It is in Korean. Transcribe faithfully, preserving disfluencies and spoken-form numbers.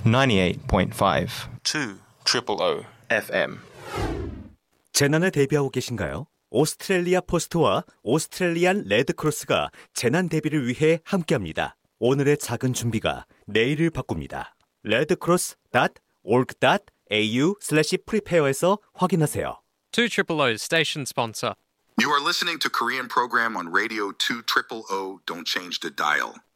ninety-eight point five two triple O 에프엠. 재난에 대비하고 계신가요? 오스트레일리아 포스트와 오스트레일리안 레드크로스가 재난 대비를 위해 함께합니다. 오늘의 작은 준비가 내일을 바꿉니다. 레드크로스 닷 오르그 닷 에이유 슬래시 프리페어에서 확인하세요. two triple O's station sponsor. You are listening to Korean program on Radio two triple O. Don't change the dial.